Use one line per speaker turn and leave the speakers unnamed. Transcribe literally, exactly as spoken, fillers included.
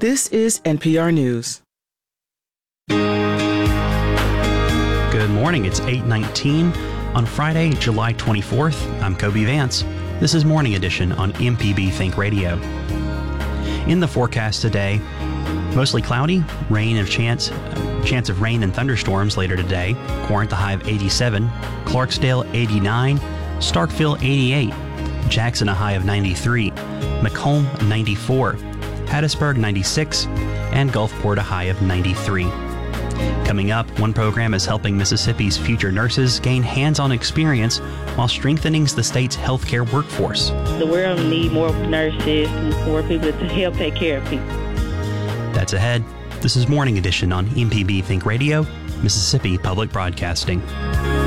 This is N P R News.
Good morning. It's eight nineteen on Friday, July twenty-fourth. I'm Kobe Vance. This is Morning Edition on M P B Think Radio. In the forecast today, mostly cloudy, rain of chance, chance of rain and thunderstorms later today. Corinth a high of eighty-seven, Clarksdale eighty-nine, Starkville eighty-eight, Jackson a high of ninety-three, Macomb ninety-four, Hattiesburg ninety-six, and Gulfport a high of ninety-three. Coming up, one program is helping Mississippi's future nurses gain hands-on experience while strengthening the state's healthcare workforce.
The world needs more nurses and more people to help take care of people.
That's ahead. This is Morning Edition on M P B Think Radio, Mississippi Public Broadcasting.